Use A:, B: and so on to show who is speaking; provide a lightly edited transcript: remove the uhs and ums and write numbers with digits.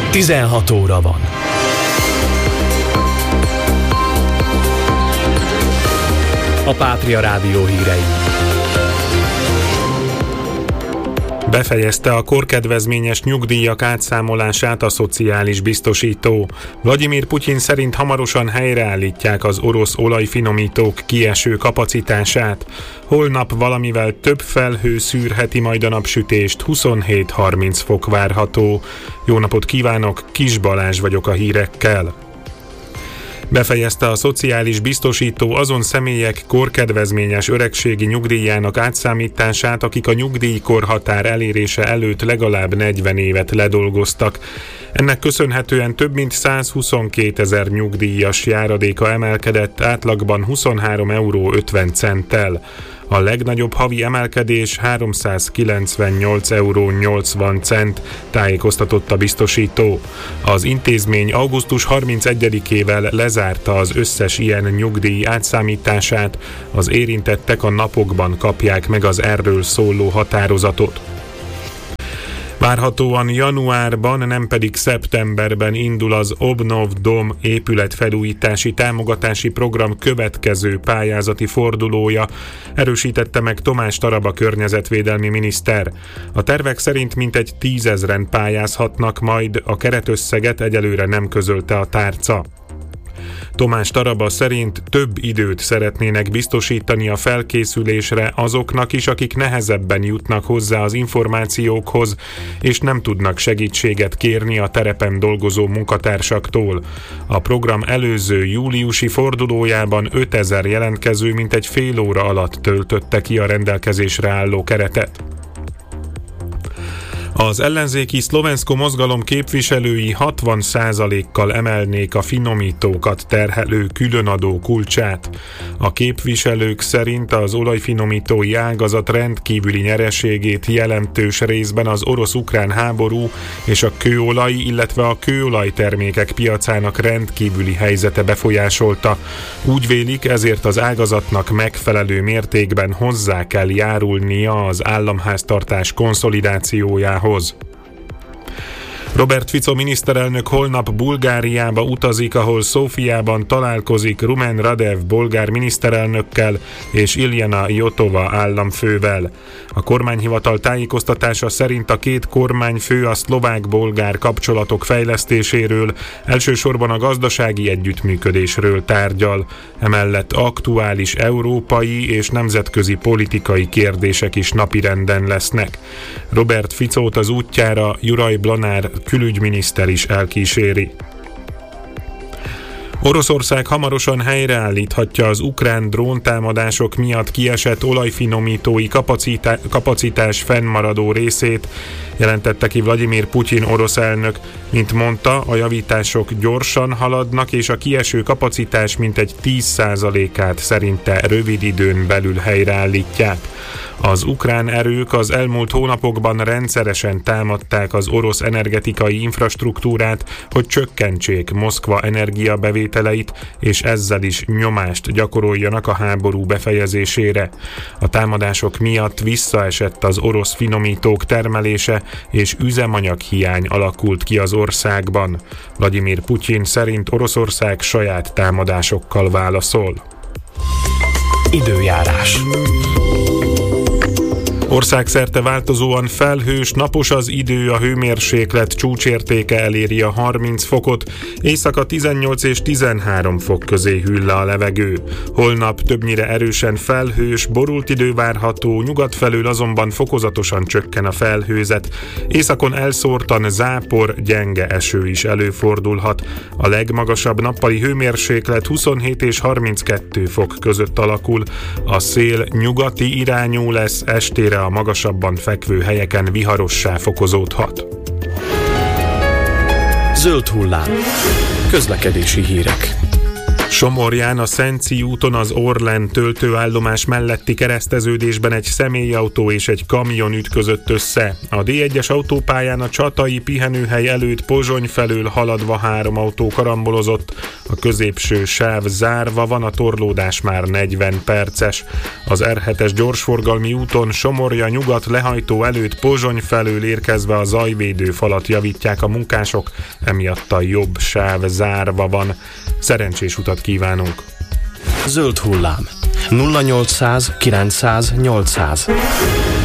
A: 16 óra van. A Pátria Rádió hírei.
B: Befejezte a korkedvezményes nyugdíjak átszámolását a szociális biztosító. Vladimir Putyin szerint hamarosan helyreállítják az orosz olajfinomítók kieső kapacitását. Holnap valamivel több felhő szűrheti majd a napsütést, 27-30 fok várható. Jó napot kívánok, Kis Balázs vagyok a hírekkel. Befejezte a szociális biztosító azon személyek korkedvezményes öregségi nyugdíjának átszámítását, akik a nyugdíjkorhatár elérése előtt legalább 40 évet ledolgoztak. Ennek köszönhetően több mint 122 000 nyugdíjas járadéka emelkedett, átlagban 23,50 €. A legnagyobb havi emelkedés 398,80 €, tájékoztatott a biztosító. Az intézmény augusztus 31-ével lezárta az összes ilyen nyugdíj átszámítását, az érintettek a napokban kapják meg az erről szóló határozatot. Várhatóan januárban, nem pedig szeptemberben indul az Obnov Dom épületfelújítási támogatási program következő pályázati fordulója, erősítette meg Tomás Taraba környezetvédelmi miniszter. A tervek szerint mintegy 10 000-en pályázhatnak majd, a keretösszeget egyelőre nem közölte a tárca. Tomás Taraba szerint több időt szeretnének biztosítani a felkészülésre azoknak is, akik nehezebben jutnak hozzá az információkhoz, és nem tudnak segítséget kérni a terepen dolgozó munkatársaktól. A program előző júliusi fordulójában 5000 jelentkező mintegy fél óra alatt töltötte ki a rendelkezésre álló keretet. Az ellenzéki Szlovenszko mozgalom képviselői 60%-kal emelnék a finomítókat terhelő különadó kulcsát. A képviselők szerint az olajfinomítói ágazat rendkívüli nyereségét jelentős részben az orosz-ukrán háború és a kőolaj, illetve a kőolajtermékek piacának rendkívüli helyzete befolyásolta. Úgy vélik, ezért az ágazatnak megfelelő mértékben hozzá kell járulnia az államháztartás konszolidációjához. Robert Fico miniszterelnök holnap Bulgáriába utazik, ahol Szófiában találkozik Rumen Radev bolgár miniszterelnökkel és Iljana Jotova államfővel. A kormányhivatal tájékoztatása szerint a két kormányfő a szlovák-bolgár kapcsolatok fejlesztéséről, elsősorban a gazdasági együttműködésről tárgyal. Emellett aktuális európai és nemzetközi politikai kérdések is napirenden lesznek. Robert Ficót az útjára Juraj Blanár külügyminiszter is elkíséri. Oroszország hamarosan helyreállíthatja az ukrán dróntámadások miatt kiesett olajfinomítói kapacitás fennmaradó részét, jelentette ki Vladimir Putyin orosz elnök. Mint mondta, a javítások gyorsan haladnak, és a kieső kapacitás mintegy 10%-át szerinte rövid időn belül helyreállítják. Az ukrán erők az elmúlt hónapokban rendszeresen támadták az orosz energetikai infrastruktúrát, hogy csökkentsék Moszkva energiabevételeit, és ezzel is nyomást gyakoroljanak a háború befejezésére. A támadások miatt visszaesett az orosz finomítók termelése, és üzemanyaghiány alakult ki az országban. Vladimir Putyin szerint Oroszország saját támadásokkal válaszol.
A: Időjárás.
B: Országszerte változóan felhős, napos az idő, a hőmérséklet csúcsértéke eléri a 30 fokot, éjszaka 18 és 13 fok közé hűl le a levegő. Holnap többnyire erősen felhős, borult idő várható, nyugat felől azonban fokozatosan csökken a felhőzet. Északon elszórtan zápor, gyenge eső is előfordulhat. A legmagasabb nappali hőmérséklet 27 és 32 fok között alakul. A szél nyugati irányú lesz, estére a magasabban fekvő helyeken viharossá fokozódhat.
A: Zöld hullám. Közlekedési hírek.
B: Somorján a Szenci úton az Orlen töltőállomás melletti kereszteződésben egy személyautó és egy kamion ütközött össze. A D1-es autópályán a Csatai pihenőhely előtt Pozsony felől haladva 3 autó karambolozott. A középső sáv zárva van, a torlódás már 40 perces. Az R7-es gyorsforgalmi úton Somorja nyugat lehajtó előtt Pozsony felől érkezve a zajvédő falat javítják a munkások, emiatt a jobb sáv zárva van. Szerencsés utat kívánunk!
A: Zöld hullám. 0800 900 800.